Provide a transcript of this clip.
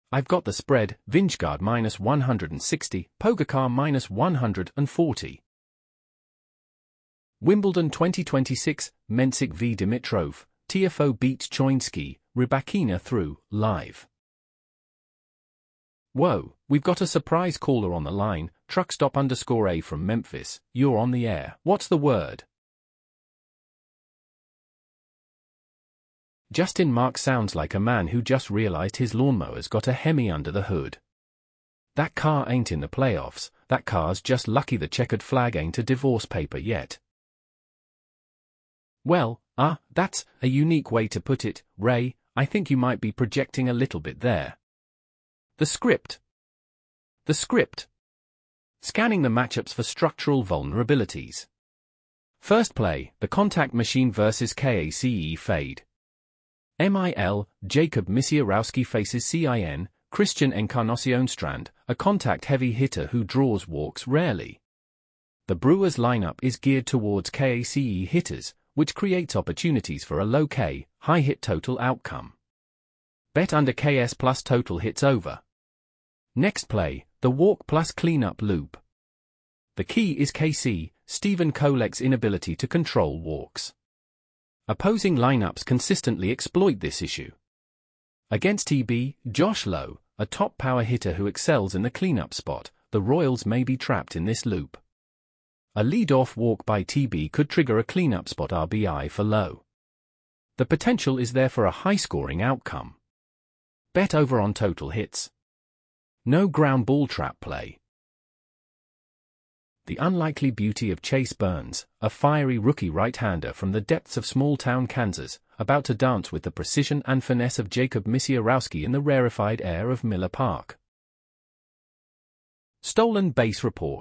I've got the spread, Vingegaard -160, Pogacar -140. Wimbledon 2026, Mensik v Dimitrov, Tiafoe beats Choinski, Rybakina through, live. Whoa, we've got a surprise caller on the line, truckstop_A from Memphis, you're on the air, what's the word? Justin Mark sounds like a man who just realized his lawnmower's got a Hemi under the hood. That car ain't in the playoffs, that car's just lucky the checkered flag ain't a divorce paper yet. Well, that's a unique way to put it, Ray. I think you might be projecting a little bit there. The script. Scanning the matchups for structural vulnerabilities. First play, the contact machine versus KACE fade. MIL, Jacob Misiorowski faces CIN, Christian Encarnacion Strand, a contact-heavy hitter who draws walks rarely. The Brewers lineup is geared towards KACE hitters, which creates opportunities for a low K, high hit total outcome. Bet under KS plus total hits over. Next play, the walk plus cleanup loop. The key is KC, Stephen Kolek's inability to control walks. Opposing lineups consistently exploit this issue. Against TB, Josh Lowe, a top power hitter who excels in the cleanup spot, the Royals may be trapped in this loop. A lead-off walk by TB could trigger a cleanup spot RBI for Lowe. The potential is there for a high-scoring outcome. Bet over on total hits. No ground ball trap play. The unlikely beauty of Chase Burns, a fiery rookie right-hander from the depths of small-town Kansas, about to dance with the precision and finesse of Jacob Misiorowski in the rarefied air of Miller Park. Stolen base report.